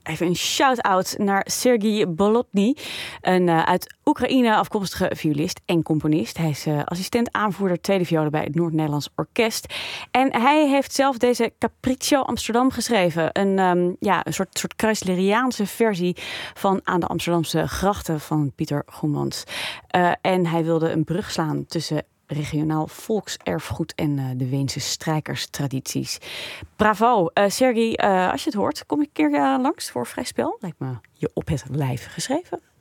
Even een shout-out naar Sergei Bolotny, een uit Oekraïne afkomstige violist en componist. Hij is assistent-aanvoerder tweede violen bij het Noord-Nederlands Orkest. En hij heeft zelf deze Capriccio Amsterdam geschreven. Een soort Chrysleriaanse versie van Aan de Amsterdamse grachten van Pieter Goemans. En hij wilde een brug slaan tussen regionaal volkserfgoed en de Weense strijkerstradities. Bravo. Sergei, als je het hoort, kom ik een keer langs voor vrij spel. Lijkt me je op het lijf geschreven.